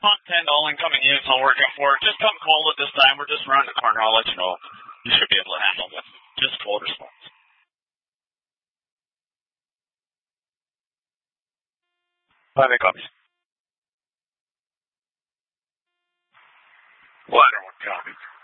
Pump 10 all incoming units I'll work out for. Just come cold at this time. We're just around the corner. I'll let you know. You should be able to handle this. Just cold response. Five copies. Ladder 1 copies.